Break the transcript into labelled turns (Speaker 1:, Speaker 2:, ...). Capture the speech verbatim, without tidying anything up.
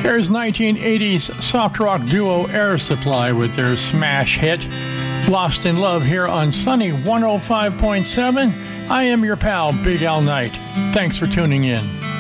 Speaker 1: Here's nineteen eighties soft rock duo Air Supply with their smash hit, Lost in Love, here on Sunny one oh five point seven. I am your pal, Big Al Knight. Thanks for tuning in.